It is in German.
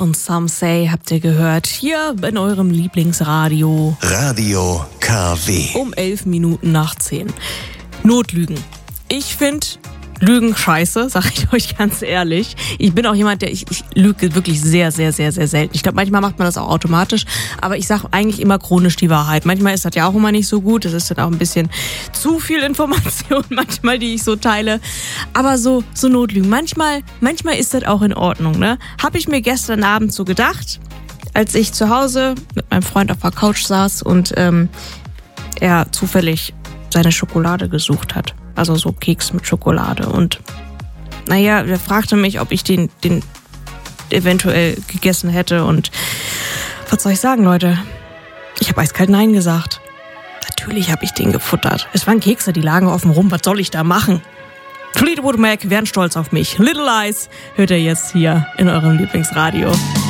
und Some Say habt ihr gehört, hier in eurem Lieblingsradio. Radio KW. Um 11:10. Notlügen. Ich finde Lügen scheiße, sag ich euch ganz ehrlich. Ich bin auch jemand, ich lüge wirklich sehr, sehr, sehr, sehr selten. Ich glaube, manchmal macht man das auch automatisch, aber ich sage eigentlich immer chronisch die Wahrheit. Manchmal ist das ja auch immer nicht so gut, das ist dann auch ein bisschen zu viel Information manchmal, die ich so teile. Aber so Notlügen, manchmal ist das auch in Ordnung, ne? Habe ich mir gestern Abend so gedacht, als ich zu Hause mit meinem Freund auf der Couch saß und er zufällig seine Schokolade gesucht hat. Also so Keks mit Schokolade. Und naja, er fragte mich, ob ich den eventuell gegessen hätte. Und was soll ich sagen, Leute? Ich habe eiskalt Nein gesagt. Natürlich habe ich den gefuttert. Es waren Kekse, die lagen offen rum. Was soll ich da machen? Fleetwood Mac wären stolz auf mich. Little Lies hört ihr jetzt hier in eurem Lieblingsradio.